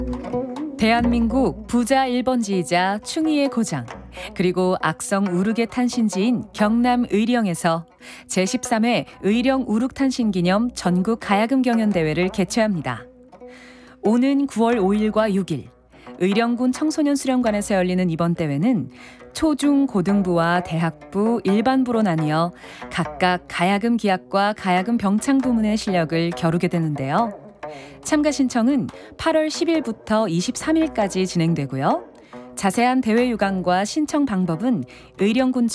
대한민국 부자 1번지이자 충의의 고장, 그리고 악성 우르개 탄신지인 경남 의령에서 제13회 의령 우륵탄신 기념 전국 가야금 경연대회를 개최합니다. 오는 9월 5일과 6일, 의령군 청소년 수련관에서 열리는 이번 대회는 초중 고등부와 대학부, 일반부로 나뉘어 각각 가야금 기악과 가야금 병창 부문의 실력을 겨루게 되는데요. 참가 신청은 8월 10일부터 23일까지 진행되고요. 자세한 대회 유관과 신청 방법은 의령군